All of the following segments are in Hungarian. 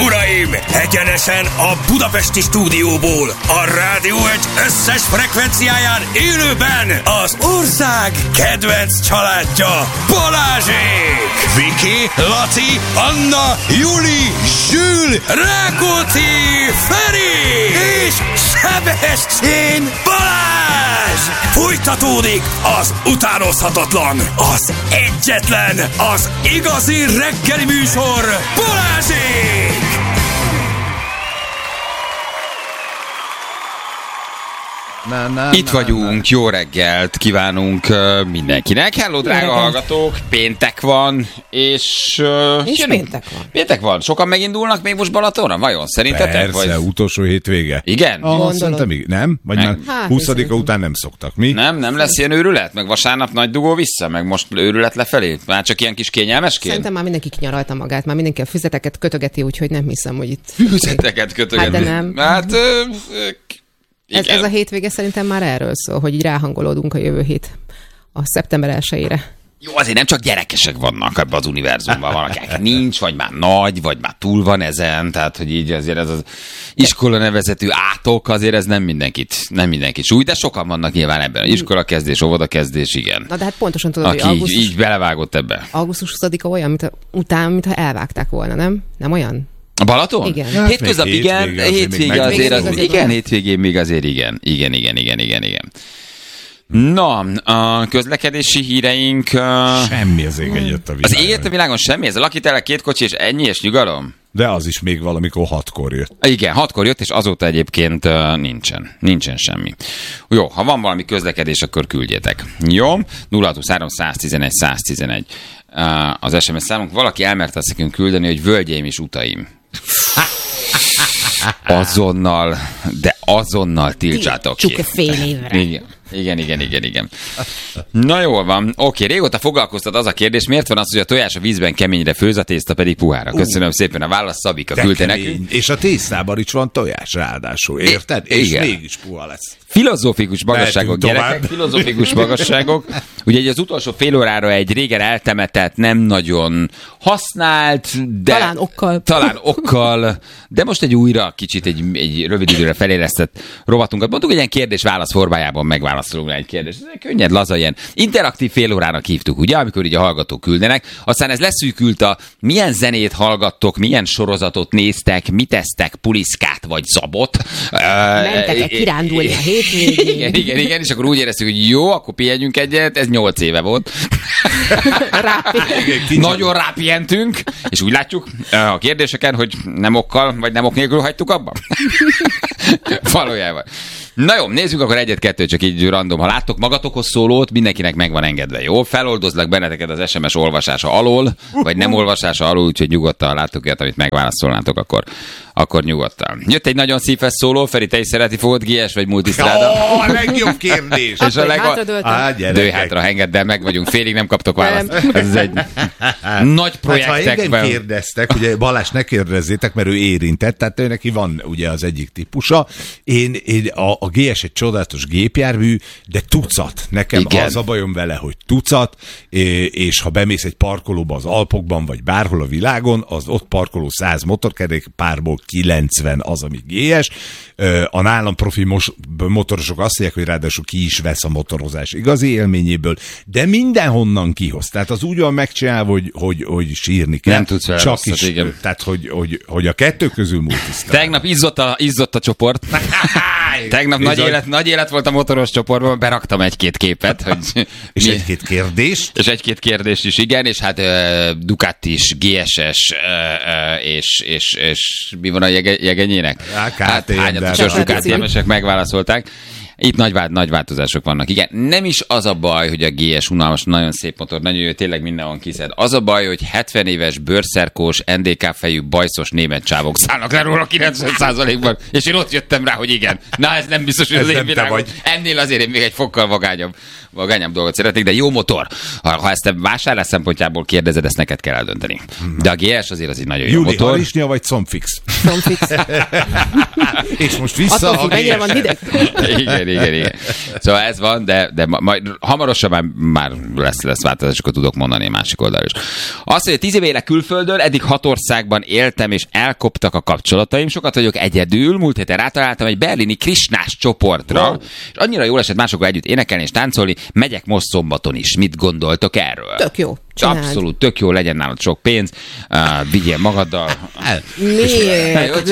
uraim! Egyenesen a budapesti stúdióból, a Rádió Egy összes frekvenciáján élőben az ország kedvenc családja, Balázsék! Viki, Laci, Anna, Juli, Zsül, Rákóczi, Feri és Sebestyén Balázs! Folytatódik az utánozhatatlan, az egyetlen, az igazi reggeli műsor, Balázsék! Itt vagyunk, jó reggelt kívánunk mindenkinek. Hello, drága hallgatók, péntek van, és péntek van. Sokan megindulnak még most Balatonra? Vajon szerintetek? Persze, utolsó hétvége. Igen? Szerintem nem? Vagy már 20-a után nem szoktak, mi? Nem lesz ilyen őrület? Meg vasárnap nagy dugó vissza? Meg most őrület lefelé? Már csak ilyen kis kényelmesként? Szerintem már mindenki kinyaralta magát, már mindenki a füzeteket kötögeti, úgyhogy nem hiszem, hogy itt... Füzeteket kötögeti? Hát de nem. Hát... Ez a hétvége szerintem már erről szól, hogy így ráhangolódunk a jövő hét a szeptember 1-ére. Jó, azért nem csak gyerekesek vannak ebben az univerzumban, van, akik nincs, vagy már nagy, vagy már túl van ezen, tehát hogy így azért ez az iskola nevezetű átok, azért ez nem mindenkit súly, de sokan vannak nyilván ebben. Iskolakezdés, óvodakezdés, igen. Na de hát pontosan tudod, hogy augusztus... így belevágott ebbe. Augusztus 20-a olyan, mintha elvágták volna, nem? Nem olyan? A Balaton? Igen. Hát hétköznap igen, hétvége azért igen, hétvégén még azért igen. Na, a közlekedési híreink... Semmi az ég egyet a világon. Az éget a világon semmi? Ez a lakitelek 2 kocsi és ennyi és nyugalom? De az is még valamikor 6-kor jött. Igen, 6-kor jött, és azóta egyébként nincsen semmi. Jó, ha van valami közlekedés, akkor küldjétek. Jó? 0623 111 111 az SMS számunk. Valaki elmerte azt nekünk küldeni, hogy völgyeim és utaim. Azonnal tiltsátok ki. Csak fél évre. Igen. Na jól van. Oké, régóta foglalkoztat az a kérdés, miért van az, hogy a tojás a vízben keményre főz, a tészta pedig puhára? Köszönöm szépen a választ, Szabika küldte nekünk. És a tésztában is van tojás ráadásul, érted? És mégis puha lesz. Filozófikus magasságok, gyerekek, filozófikus magasságok. Ugye az utolsó fél órára egy régen eltemetett, nem nagyon használt, de... Talán okkal. De most egy újra kicsit egy rövid időre felélesztett rovatunkat. Mondtuk, hogy ilyen kérdés-válasz formájában megválaszolunk egy kérdést. Ez könnyed, laza, ilyen interaktív fél órának hívtuk, ugye, amikor így a hallgatók küldenek. Aztán ez leszűkült a milyen zenét hallgattok, milyen sorozatot néztek, mit esztek, puliszkát vagy zabot. Mentek-e kirándulni a hétvégén? Igen, és akkor úgy éreztük, hogy jó, akkor pihenjünk egyet, ez 8 éve volt. Nagyon rápihentünk, és úgy látjuk a kérdéseken, hogy nem okkal, vagy nem ok nélkül hagytuk abba. Valójában. Na jó, nézzük akkor egyet-kettőt, csak így random. Ha láttok magatokhoz szólót, mindenkinek meg van engedve, jó? Feloldozlak benneteket az SMS olvasása alól, vagy nem olvasása alól, úgyhogy nyugodtan, ha láttok ilyet, amit megválaszolnátok, akkor nyugodtan. Jött egy nagyon szívhez szóló, Feri, te is szereti fogod, GS vagy Multistrada? A legjobb kérdés! És dőj hátra, engedd el, meg vagyunk, félig nem kaptok választ. Ez egy nagy projektekben. Hát, ha engem kérdeztek, ugye Balázs, ne kérdezzétek, mert ő érintett, tehát ő neki van ugye az egyik típusa. Én a GS egy csodálatos gépjármű, de tucat. Nekem igen. Az a bajom vele, hogy tucat, és ha bemész egy parkolóba az Alpokban, vagy bárhol a világon, az ott parkoló 100 motorkerékpárból 90 az, ami GS. A nálam profi motorosok azt mondják, hogy ráadásul ki is vesz a motorozás igazi élményéből, de mindenhonnan kihoz. Tehát az úgy van megcsinálva, hogy sírni kell. Nem tudsz vele csak rosszat, is, igen. Tehát, hogy a kettő közül Multistrada. Tegnap izzott a csoport. Tegnap nagy élet volt a motoros csoportban, beraktam egy-két képet. Hogy és egy-két kérdést. És egy-két kérdést is, igen, és hát Ducatis, GS-es, és mi van a jegenyének? Hát hányatos KTM-esek megválaszolták. Itt nagy változások vannak. Igen, nem is az a baj, hogy a GS unalmas, nagyon szép motor, nagyon jó, tényleg mindenhol kiszed. Az a baj, hogy 70 éves, bőrszerkós, NDK fejű, bajszos német csávok szállnak le róla 90%-ban, és én ott jöttem rá, hogy igen. Na, ez nem biztos, hogy az én világom. Ennél azért én még egy fokkal vagányabb dolgot szeretnék, de jó motor. Ha ezt a vásárlás szempontjából kérdezed, ezt neked kell eldönteni. De a GS azért az egy nagyon jó Júli, motor. Harisnya vagy Comfix? Comfix. És most vissza attól, a mennyire van hideg? igen. Szóval ez van, de majd hamarosan már lesz változás, akkor tudok mondani a másik oldalról is. Azt, hogy 10 éve élek külföldön, eddig 6 országban éltem, és elkoptak a kapcsolataim. Sokat vagyok egyedül. Múlt héten rátaláltam egy berlini krisnás csoportra, és annyira jól esett másokkal együtt énekelni és táncolni. Megyek most szombaton is. Mit gondoltok erről? Tök jó. Csináld. Abszolút, tök jó, legyen nálad sok pénz, vigyél magaddal. Miért?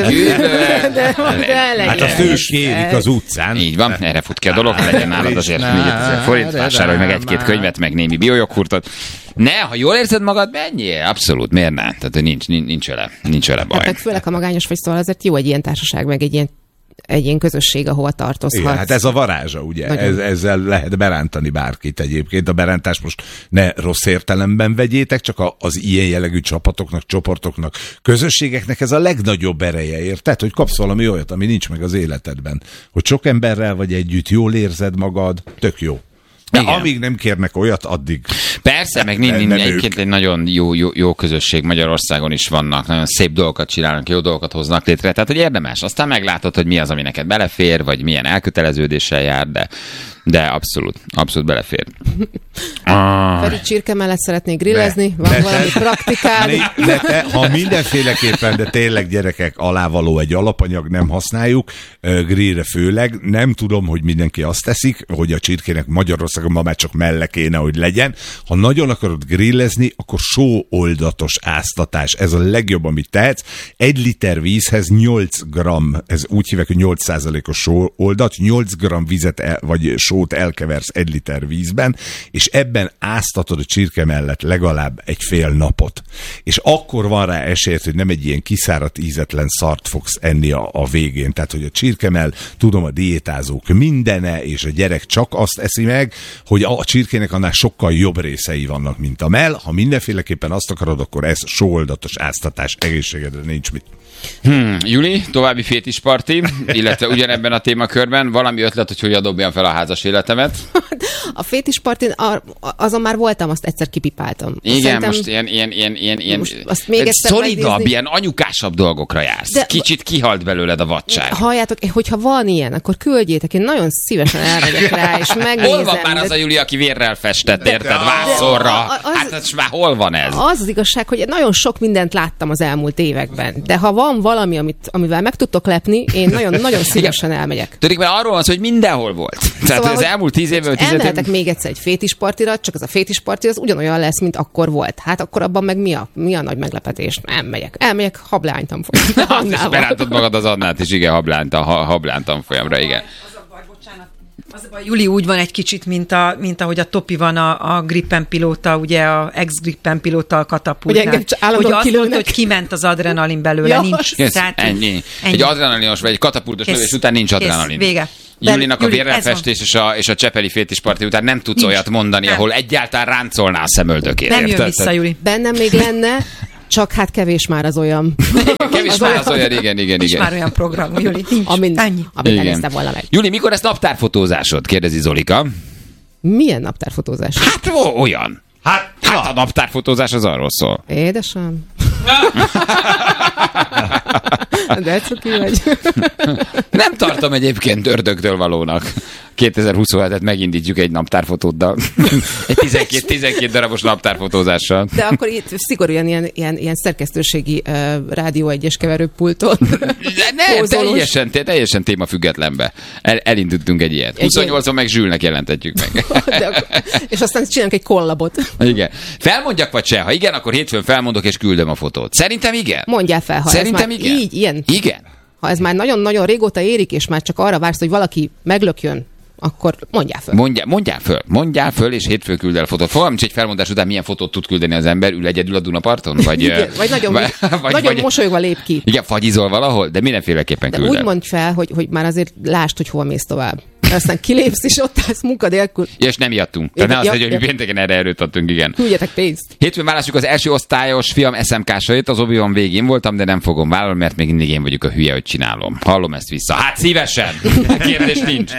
Hát a fős kérik az utcán. Így van, erre fut ki a dolog, legyen nálad azért 4000 forint, vásárolj meg 1-2 könyvet, meg némi biojoghurtot. Ha jól érzed magad, menjél, abszolút, miért ne? Tehát nincs vele baj. Hát főleg, ha magányos vagy, szóval azért jó egy ilyen társaság, meg egy ilyen közösség, ahova tartozhatsz. Igen, hát ez a varázsa, ugye? Ezzel lehet berántani bárkit egyébként. A berántást most ne rossz értelemben vegyétek, csak az ilyen jellegű csapatoknak, csoportoknak, közösségeknek ez a legnagyobb ereje, érted? Hogy kapsz valami olyat, ami nincs meg az életedben. Hogy sok emberrel vagy együtt, jól érzed magad, tök jó. De amíg nem kérnek olyat, addig... Persze, meg egyébként egy nagyon jó közösség Magyarországon is vannak, nagyon szép dolgokat csinálnak, jó dolgokat hoznak létre, tehát hogy érdemes. Aztán meglátod, hogy mi az, ami neked belefér, vagy milyen elköteleződéssel jár, de abszolút belefér. Feri, csirke mellett szeretnék grillezni, van valami praktikád? Ha mindenféleképpen, de tényleg gyerekek, alávaló egy alapanyag, nem használjuk, grillre főleg, nem tudom, hogy mindenki azt teszik, hogy a csirkének Magyarországon ma már csak melle kéne, hogy legyen. Ha nagyon akarod grillezni, akkor sóoldatos áztatás. Ez a legjobb, amit tehetsz. 1 liter vízhez 8 gram, ez úgy hívják, hogy 8%-os sóoldat, 8 gram vizet vagy sót elkeversz 1 liter vízben, és ebben áztatod a csirke mellett legalább egy fél napot. És akkor van rá esélyed, hogy nem egy ilyen kiszáradt, ízetlen szart fogsz enni a végén. Tehát, hogy a csirkemell, tudom, a diétázók mindene, és a gyerek csak azt eszi meg, hogy a csirkének annál sokkal jobb részei vannak, mint a mell. Ha mindenféleképpen azt akarod, akkor ez sóoldatos áztatás, egészségedre nincs mit. Juli, további fétisparti, illetve ugyanebben a témakörben valami ötlet, hogy dobjam fel a házas életemet. A fétispartin azon már voltam, azt egyszer kipipáltam. Igen, szerintem, most ilyen azt még egyszer szolidabb, ilyen anyukásabb dolgokra jársz. De kicsit kihalt belőled a vadság. Halljátok, hogyha van ilyen, akkor küldjétek, én nagyon szívesen elmegyek rá, és megnézem. Hol van már az a Juli, aki vérrel festett, érted, vászorra? Hát ez már hol van ez? Az igazság, hogy nagyon sok mindent láttam az elmúlt években, de ha van valami, amivel meg tudtok lepni, én nagyon szívesen elmegyek. Tudjuk, mert arról van szó, hogy mindenhol volt. Tehát szóval, az elmúlt 10 évben, 15 elmehetek még egyszer egy fétispartira, csak az a fétisparti az ugyanolyan lesz, mint akkor volt. Hát akkor abban meg mi a nagy meglepetés? Nem megyek. Elmegyek hablány tanfolyamra. Azt is berántod magad az Annát is, igen, hablány tanfolyamra, igen. Az a baj, Juli úgy van egy kicsit, mint ahogy a Topi van a Gripen pilóta, ugye a ex-Gripen pilóta a katapultnál. Hogy azt mondta, hogy kiment az adrenalin belőle, nincs. Tehát, ennyi. Egy adrenalinos vagy egy katapultos lövés után nincs adrenalin. Vége. Julinak a vérrelfestés és a csepeli fétisparti után nem tudsz olyat mondani, ahol egyáltalán ráncolná a szemöldökét. Nem jön vissza, Juli. Bennem még lenne, csak hát kevés már az olyan. Kevés már az olyan, igen. Nincs már olyan program, Juli. Amit elnéztem volna meg. Juli, mikor lesz naptárfotózásod? Kérdezi Zolika. Milyen naptárfotózás? Hát olyan. Hát a naptárfotózás az arról szól. Édesem. De cuki vagy. Nem tartom egyébként ördögtől valónak. 2027-et megindítjuk egy naptárfotóddal. Egy 12 darabos naptárfotózással. De akkor itt szigorúan ilyen szerkesztőségi Rádió 1-es keverőpulton. Teljesen témafüggetlenbe. Elindultunk egy ilyet. 28-on meg Zsülnek jelentetjük meg. És aztán csinálunk egy kollabot. Igen. Felmondjak vagy se? Ha igen, akkor hétfőn felmondok és küldöm a fotót. Szerintem igen. Mondjál fel, ha szerintem ez igen. Így, ilyen. Igen. Ha ez már nagyon-nagyon régóta érik, és már csak arra vársz, hogy valaki meglökjön, akkor mondjál föl. Mondjál föl, és hétfő küld el a fotót. Fogalmam nincs, egy felmondás után milyen fotót tud küldeni az ember, ül egyedül a Dunaparton? Vagy, igen, vagy nagyon mosolyogva lép ki. Igen, fagyizol valahol, de mindenféleképpen küld el. Úgy mondj fel, hogy már azért lásd, hogy hol mész tovább. Aztán kilépsz, és ott állsz munka nélkül. És nem ijedtünk. Tehát ne azt mondja, hogy pénteken erre erőt adtunk, igen. Küldjetek pénzt. Hétfőn választjuk az első osztályos fiam SMK-sait, az Obi-Wan végén voltam, de nem fogom vállalni, mert még mindig én vagyok a hülye, hogy csinálom. Hallom ezt vissza. Hát szívesen! Kérdés nincs.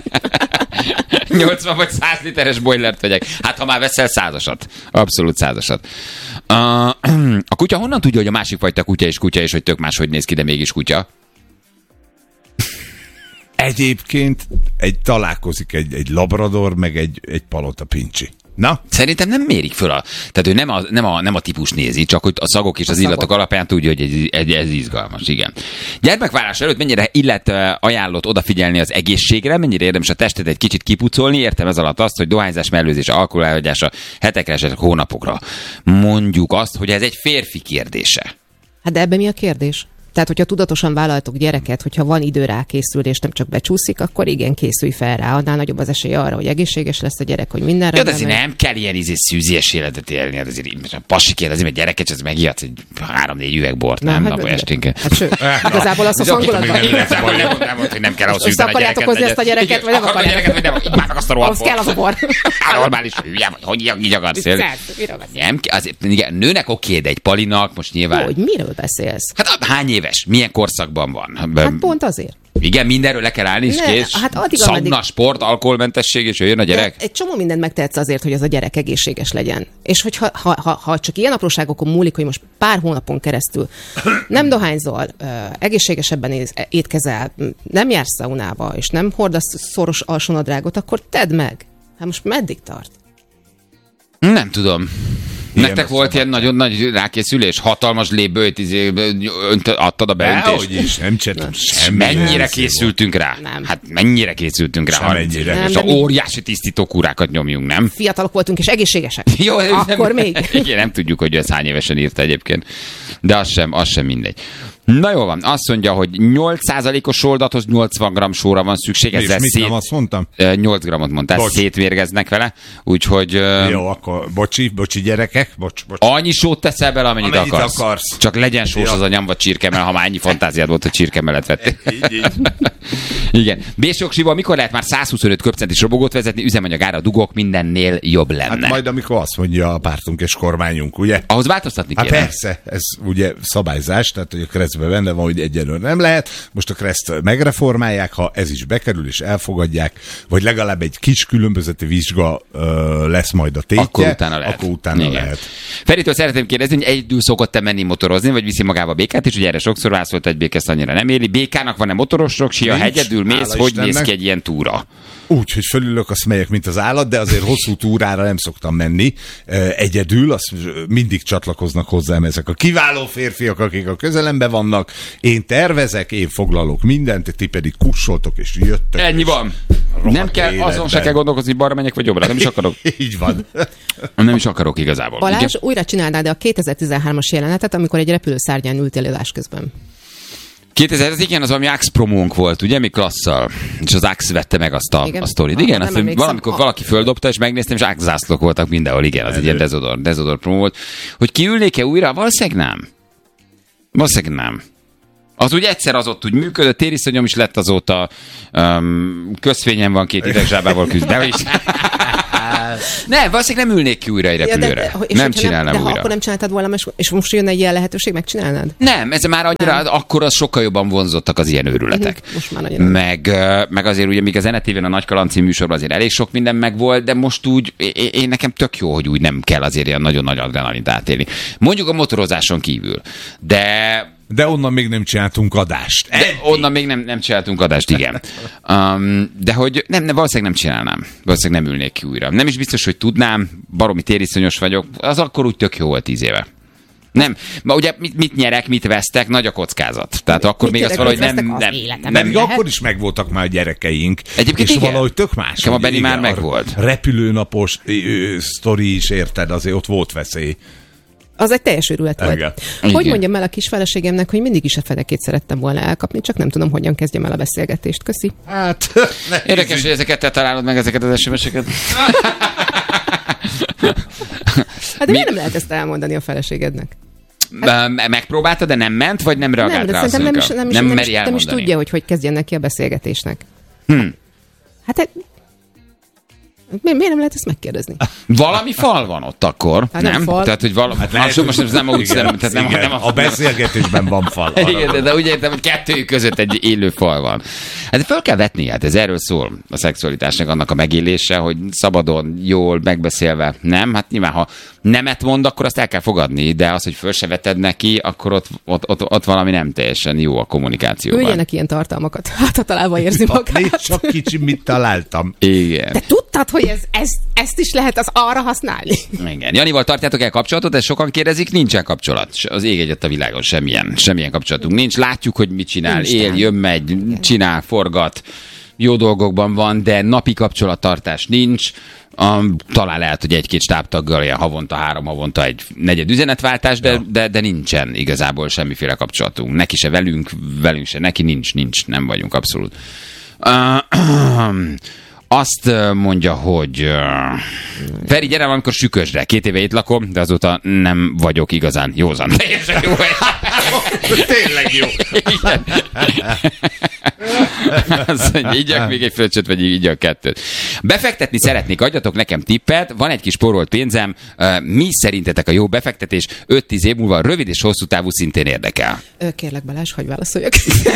80 vagy 100 literes boilert vegyek. Hát ha már veszel 100-asat. Abszolút 100-asat. A kutya honnan tudja, hogy a másik fajta kutya, és hogy tök máshogy néz ki, de mégis kutya? Egyébként találkozik egy labrador, meg egy palota pincsi. Na? Szerintem nem mérik föl. Tehát ő nem a típus nézi, csak hogy a szagok és az illatok alapján tudja, hogy ez izgalmas, igen. Gyermekválás előtt mennyire ajánlott odafigyelni az egészségre, mennyire érdemes a testet egy kicsit kipucolni, értem ez alatt azt, hogy dohányzás, mellőzés, alkohol elhagyása hetekre, esetleg hónapokra. Mondjuk azt, hogy ez egy férfi kérdése. Hát de ebben mi a kérdés? Tehát, hogyha tudatosan vállaltok gyereket, hogyha van idő rá készülni, és nem csak becsúszik, akkor igen, készülj fel rá. Annál nagyobb az esély arra, hogy egészséges lesz a gyerek, hogy mindenre. Jó, de azért nem kell ilyen szűzies életet élni. Azért a pasi kérdezi, mert gyereket, ez megijedsz egy 3-4 üveg bort, nem napon esténként. Hát sőt, igazából az a hangulatban. Nem mondta, hogy nem kell ahhoz hűteni a gyereket. Okozni ezt a gyereket, vagy nem akarjátok? Így már meg azt a rohadt kell az a bor. Normális hülye, vagy hogy így akarsz élni. Igen, nőnek oké, de egy palinak most nyilván. Hogy miről beszélsz? Hát hány éves? Milyen korszakban van? Hát pont azért. Igen, mindenről le kell állni, és kész. Hát szauna, sport, alkoholmentesség, és jöjjön a gyerek. Egy csomó mindent megtehetsz azért, hogy az a gyerek egészséges legyen. És hogyha ha csak ilyen apróságokon múlik, hogy most pár hónapon keresztül nem dohányzol, egészségesebben étkezel, nem jársz szaunába, és nem hordasz szoros alsónadrágot, akkor tedd meg. Hát most meddig tart? Nem tudom. Nektek volt ilyen nagyon nagy rákészülés? Hatalmas lébőt adtad a beöntést? Dehogy is, nem csináltam semmi. Mennyire készültünk rá? Nem. Hát mennyire készültünk rá? Semennyire. Óriási tisztítókúrákat nyomjunk, nem? Fiatalok voltunk és egészségesek. Jó, akkor még. Igen, nem tudjuk, hogy ez hány évesen írta egyébként. De az sem mindegy. Na jó van, azt mondja, hogy 8%-os oldathoz 80 g sóra van szükség. És mit nem azt mondtam? 8 g-ot mondtál, szétvérgeznek vele, úgyhogy... Jó, akkor bocsi gyerekek, bocs. Annyi sót teszel bele, amennyit akarsz. Csak legyen sós az a nyomva csirkemell, ha már ennyi fantáziád volt, hogy csirkemellet vettél. Így. Igen. B-soksival mikor lehet már 125 köbcentis robogót vezetni, üzemanyagára dugok, mindennél jobb lenne. Hát majd amikor azt mondja a pártunk és kormányunk, ugye? Ahhoz változtatni kéne. Hát persze, ez ugye szabályzás, tehát hogy a keresztben benne van, hogy egyenlően nem lehet. Most a kereszt megreformálják, ha ez is bekerül és elfogadják, vagy legalább egy kis különbözeti vizsga lesz majd a tétje. Akkor utána lehet. Feritől szeretném kérdezni, hogy egyedül szokott-e menni motorozni, vagy viszi magába a békát is, ugye erre sokszor válaszolt, egy béke ezt annyira nem éli. Békának van-e motoros roksi, ha hegyedül mész, hogy néz ki egy ilyen túra? Úgy, hogy fölülök, azt megyek, mint az állat, de azért hosszú túrára nem szoktam menni. Egyedül, azt mindig csatlakoznak hozzám ezek a kiváló férfiak, akik a közelemben vannak. Én tervezek, én foglalok mindent, ti pedig kussoltok és jöttök. Ennyi van. Nem kell, életben. Azon se kell gondolkozni, balra menjek vagy jobbra. Nem is akarok. Így van. Nem is akarok igazából. Balázs, újra csinálnád a 2013-as jelenetet, amikor egy repülőszárnyán ültél ülés közben. 2000, igen, az valami Axe promónk volt, ugye, mi klasszal. És az Axe vette meg azt a sztorit. Igen, azt valamikor valaki földobta, és megnéztem, és Axe zászlók voltak mindenhol. Igen, az egy ilyen dezodor promó volt. Hogy kiülnék-e újra? Valószínűleg nem. Az úgy egyszer az ott úgy működött, tériszonyom is lett azóta, közfényem van 2 idegzsábával küzd. Nem, valószínűleg nem ülnék ki újra egy repülőre. Nem csinálnám újra. De akkor nem csináltad volna, és most jönne egy ilyen lehetőség, megcsinálnád? Nem, ez már annyira, akkor az sokkal jobban vonzottak az ilyen őrületek. Most már nagyon. Meg azért ugye, míg a Zenetévén a Nagy Kaland című műsorban azért elég sok minden megvolt, de most úgy, én nekem tök jó, hogy úgy nem kell azért ilyen nagyon nagy adrenalint átélni. Mondjuk a motorozáson kívül. De onnan még nem csináltunk adást. Onnan még nem csináltunk adást, igen. De hogy valószínűleg nem csinálnám. Valószínűleg nem ülnék ki újra. Nem is biztos, hogy tudnám, baromi tériszonyos vagyok. Az akkor úgy tök jó volt 10 éve. Nem, ma ugye mit nyerek, mit vesztek, nagy a kockázat. Tehát akkor még azt valahogy nem. Akkor is megvoltak már a gyerekeink. Egyébként és igen. Valahogy tök más. A Benni már megvolt. Repülőnapos sztori is, érted, azért ott volt veszély. Az egy teljes őrület volt. Hogy mondjam el a kis feleségemnek, hogy mindig is a fedekét szerettem volna elkapni, csak nem tudom, hogyan kezdjem el a beszélgetést. Köszi. Hát, érdekes, hogy ezeket te találod meg, ezeket az SMS-eket. Hát de miért nem lehet ezt elmondani a feleségednek? Megpróbálta, de nem ment, vagy nem reagált rá? Nem is tudja, hogy kezdjen neki a beszélgetésnek. Hát Miért nem lehet ezt megkérdezni? Valami fal van ott akkor, hát nem? Tehát, hogy valami... most nem úgy nem a beszélgetésben van fal. Igen, de úgy értem, hogy kettőjük között egy élő fal van. Hát fel kell vetni, hát ez erről szól a szexualitásnak, annak a megélése, hogy szabadon, jól, megbeszélve, nem? Hát nyilván, ha nemet mond, akkor azt el kell fogadni, de az, hogy föl se veted neki, akkor ott valami nem teljesen jó a kommunikációban. Üljenek ilyen tartalmakat, hát ha találva érzi magát. Csak kicsi mit találtam. Igen. De tudtad, hogy ezt is lehet az arra használni? Igen. Janival tartjátok el kapcsolatot, ezt sokan kérdezik, nincsen kapcsolat. Az ég egyet a világon semmilyen kapcsolatunk nincs. Látjuk, hogy mit csinál, él, jön, megy, csinál, forgat, jó dolgokban van, de napi kapcsolattartás nincs. Talán lehet, hogy egy-két stábtaggal ilyen havonta egy negyed üzenetváltás, de nincsen igazából semmiféle kapcsolatunk. Neki se velünk se, neki nincs, nem vagyunk abszolút. Azt mondja, hogy Feri, gyere valamikor Sükösre. 2 éve itt lakom, de azóta nem vagyok igazán józan. Teljesen jó. Tényleg jó. Azt mondja, igyak még egy fröccsöt, vagy igyak 2. Befektetni szeretnék, adjatok nekem tippet, van egy kis spórolt pénzem, mi szerintetek a jó befektetés 5-10 év múlva, rövid és hosszú távú szintén érdekel? Kérlek Balázs, hogy válaszoljak.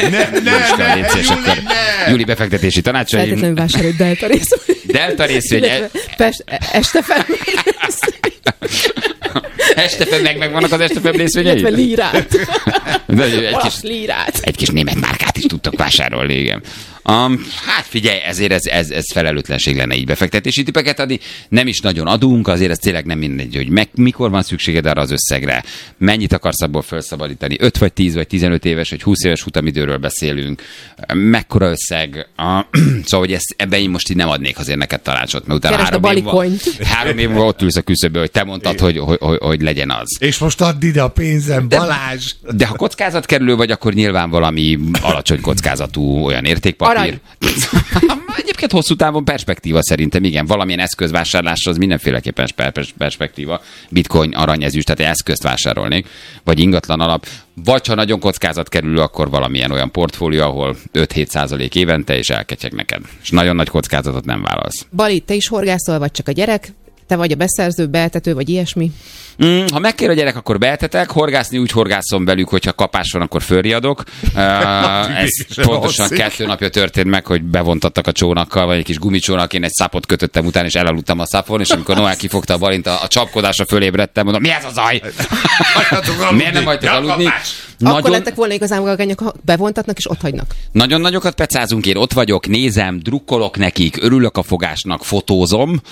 Júli befektetési tanácsaim. Feltétlenül vásárolj Delta részvény. Delta részvény. Estefem. Estefem, megvannak az Estefem részvényei? Illetve lírát. Lírát. Egy kis német márkát is tudtok vásárolni, igen. Hát figyelj, ezért ez felelőtlenség lenne így befektetési tippeket adni. Nem is nagyon adunk, azért ez tényleg nem mindegy, hogy mikor van szükséged arra az összegre, mennyit akarsz abból felszabadítani, 5 vagy 10 vagy 15 éves vagy 20 éves futamidőről beszélünk, mekkora összeg. Szóval, hogy ebben én most így nem adnék azért neked tanácsot, mert utána 3 év múlva ott ülsz a küszöbbe, hogy te mondtad, hogy legyen az. És most add ide a pénzem, Balázs! De ha kockázatkerülő vagy, akkor nyilván valami alacsony kockázatú olyan értékpapír. Egyébként hosszú távon perspektíva szerintem, igen, valamilyen eszközvásárlásra az mindenféleképpen perspektíva. Bitcoin, arany, ezüst, tehát eszközt vásárolnék, vagy ingatlan alap, vagy ha nagyon kockázatkerülő, akkor valamilyen olyan portfólió, ahol 5-7% évente, és elketyeg neked. És nagyon nagy kockázatot nem válasz. Bali, te is horgászol, vagy csak a gyerek? Te vagy a beszerző, beeltető, vagy ilyesmi? Ha megkér a gyerek, akkor beeltetek. Horgászni úgy horgászom velük, hogyha kapás van, akkor fölriadok. Ez pontosan 2 napja történt meg, hogy bevontattak a csónakkal, vagy egy kis gumicsónak, én egy szapot kötöttem után, és elaludtam a szapon, és amikor Noel kifogta a Balint, a csapkodásra fölébredtem, mondom, mi ez a zaj? Miért nem hagytok aludni? Akkor lettek volna igazán magányok, ha bevontatnak és ott hagynak. Nagyon nagyokat pecázunk, én ott vagyok, nézem, drukkolok nekik, örülök a fogásnak, fotózom,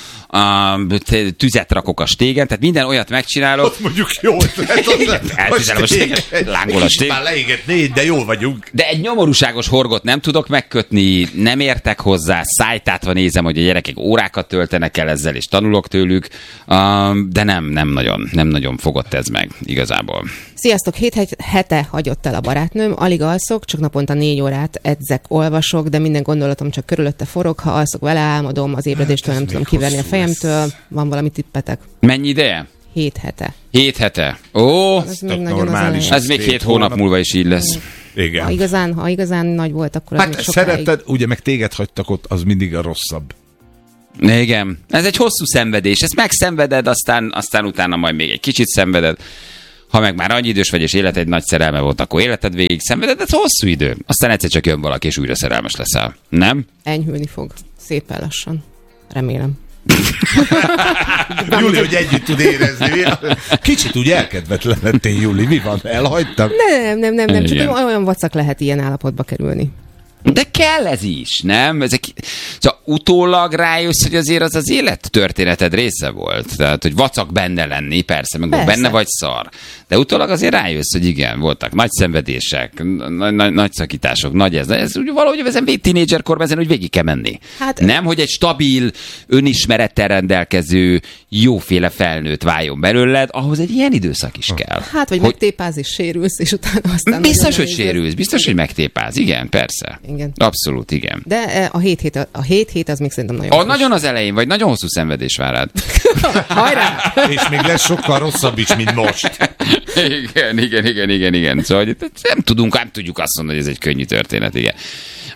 tüzet rakok a stégen, tehát minden olyat megcsinálok. Ott mondjuk jól. Eltüzelem a stégen, lángol a stég. Már leégetné, de jól vagyunk. De egy nyomorúságos horgot nem tudok megkötni, nem értek hozzá, szájtátva nézem, hogy a gyerekek órákat töltenek el ezzel, és tanulok tőlük, de nem nagyon fogott ez meg igazából. Sziasztok, 7 hete hagyott el a barátnőm, alig alszok, csak naponta 4 órát edzek, olvasok, de minden gondolatom csak körülötte forog, ha alszok vele, álmodom, az ébredéstől nem tudom kiverni a fejemtől. Van valami tippetek? Mennyi ideje? 7 hete. 7 hete. Ó, ez még nagyon normális. Ez még 7 hónap múlva is így lesz. Igen. Ha igazán nagy volt, akkor az hát még sokáig. Szeretted, ugye meg téged hagytak ott, az mindig a rosszabb. Igen. Ez egy hosszú szenvedés. Ezt megszenveded, aztán utána majd még egy kicsit szenveded. Ha meg már annyi idős vagy, és életed nagy szerelme volt, akkor életed végig szenveded, ez hosszú idő. Aztán egyszer csak jön valaki, és újra szerelmes leszel. Nem? Enyhülni fog. Szépen lassan. Remélem. Júli, hogy együtt tud érezni. Kicsit úgy elkedvetlen lettél, Júli. Mi van? Elhagytak? Nem. Csak olyan vacak lehet ilyen állapotba kerülni. De kell ez is, nem? Szóval utólag rájössz, hogy azért az élettörténeted része volt. Tehát, hogy vacak benne lenni, persze, meg benne vagy szar. De utólag azért rájössz, hogy igen, voltak nagy szenvedések, nagy szakítások, nagy ez. De ez úgy valahogy ezen tínédzserkorban ezen úgy végig kell menni. Hát, nem, hogy egy stabil, önismerettel rendelkező, jóféle felnőtt váljon belőled, ahhoz egy ilyen időszak is kell. Hát, vagy megtépáz és sérülsz, és utána aztán... Biztos, hogy sérülsz, biztos, hogy megtépáz. Igen, persze. Igen. Abszolút, igen. De a 7 hét az még szerintem nagyon nagyon az elején, vagy nagyon hosszú szenvedés vár rád. Hajrá! És még lesz sokkal rosszabb is, mint most. Igen. Szóval nem tudjuk azt mondani, hogy ez egy könnyű történet, igen.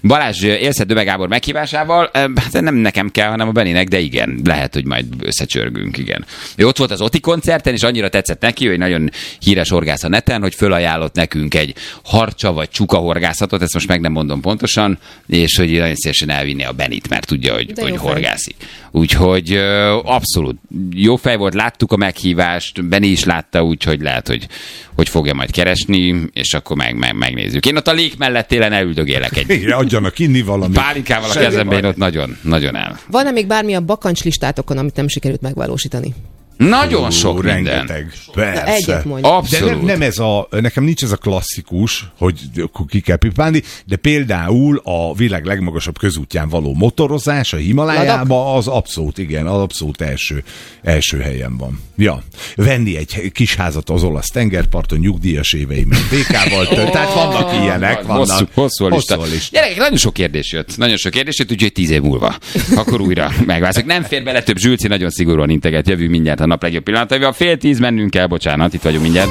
Balázs, élsz Döme Gábor meghívásával? Hát nem nekem kell, hanem a Beninek, de igen, lehet, hogy majd összecsörgünk, igen. Ő ott volt az Oti koncerten, és annyira tetszett neki, hogy nagyon híres horgász a neten, hogy fölajánlott nekünk egy harcsa vagy csuka horgászatot, ezt most meg nem mondom pontosan, és hogy nagyon szívesen elvinni a Benit, mert tudja, hogy horgászik. Úgyhogy abszolút jó fej volt, láttuk a meghívást, Beni is látta, úgyhogy lehet, hogy fogja majd keresni, és akkor megnézzük. Én ott a lék mellett télen elüldögélek egy. Adjanak inni valamit. Pálinkával a kezemben, én ott nagyon, nagyon el. Van-e még bármi a bakancslistátokon, amit nem sikerült megvalósítani? Nagyon sok rengeteg. Persze. Egyet mondjuk. Abszolút. De nekem nincs ez a klasszikus, hogy ki kell pipálni, de például a világ legmagasabb közútján való motorozás a Himalájában az abszolút, igen, az abszolút első helyen van. Ja. Venni egy kis házat az olasz tengerparton, nyugdíjas éveimet DK-val, tehát vannak ilyenek. Hosszú lista. Gyerekek, nagyon sok kérdés jött, úgyhogy 10 év múlva. Akkor újra megválaszolok. Nem fér bele több, Zsülci nagyon szigorúan integet, jövő mindjárt a nap legjobb pillanataival. 9:30 mennünk kell, bocsánat, itt vagyunk mindjárt.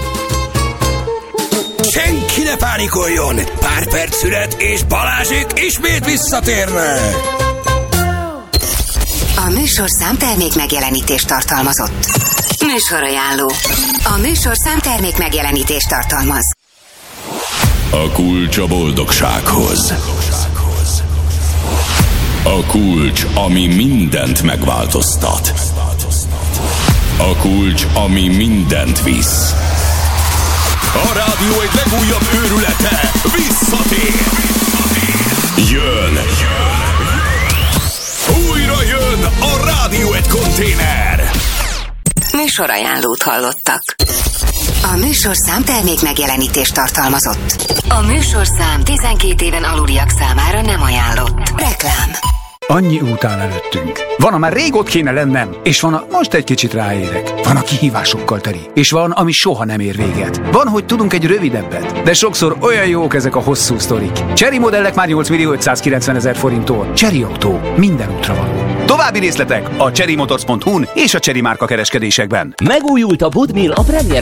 Senki ne pánikoljon! Pár perc szület, és Balázsék ismét visszatérnek! A műsorszám termék megjelenítést tartalmazott. Műsorajánló. A műsorszám termék megjelenítést tartalmaz. A kulcs a boldogsághoz. A kulcs, ami mindent megváltoztat. A kulcs, ami mindent visz. A rádió egy legújabb őrülete visszatér. Jön. Újra jön a Rádió egy konténer. Műsorajánlót hallottak. A műsorszám termék megjelenítést tartalmazott. A műsorszám 12 éven aluliak számára nem ajánlott. Reklám. Annyi út áll előttünk. Van, már rég ott kéne lennem, és van, most egy kicsit ráérek. Van, a kihívásokkal teli, és van, ami soha nem ér véget. Van, hogy tudunk egy rövidebbet, de sokszor olyan jók ezek a hosszú sztorik. Chery modellek már 8.590.000 forinttól. Chery Autó, minden útra való. További részletek a cherrymotors.hu-n és a Chery márka kereskedésekben. Megújult a Budmil a Premier